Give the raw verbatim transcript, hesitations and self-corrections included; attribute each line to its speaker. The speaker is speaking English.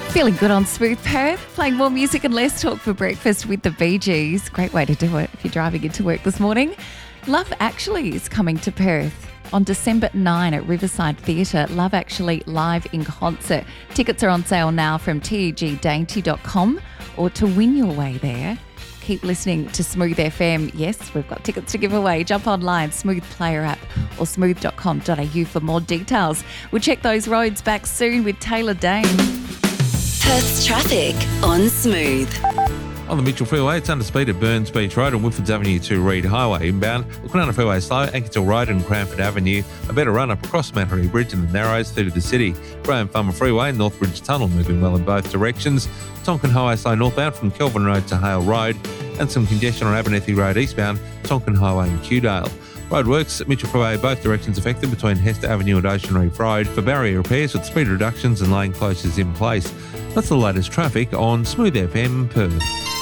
Speaker 1: Feeling good on Smooth Perth, playing more music and less talk for breakfast with the Bee Gees. Great way to do it if you're driving into work this morning. Love Actually is coming to Perth on December ninth at Riverside Theatre. Love Actually live in concert. Tickets are on sale now from T E G dainty dot com, or to win your way there, keep listening to Smooth F M. Yes, we've got tickets to give away. Jump online, Smooth Player app or smooth dot com dot a u for more details. We'll check those roads back soon with Taylor Dane.
Speaker 2: Perth's traffic on Smooth.
Speaker 3: On the Mitchell Freeway, it's under speed at Burns Beach Road and Woodfords Avenue to Reed Highway inbound. The Kwinana Freeway slow, Ankersall Road and Cranford Avenue. A better run up across Manhattan Bridge and the Narrows through to the city. Graham Farmer Freeway, Northbridge Tunnel moving well in both directions. Tonkin Highway slow northbound from Kelvin Road to Hale Road. And some congestion on Abernethy Road eastbound, Tonkin Highway and Kewdale. Roadworks at Mitchell Freeway, both directions affected between Hester Avenue and Ocean Reef Road for barrier repairs with speed reductions and lane closures in place. That's the latest traffic on Smooth F M Perth.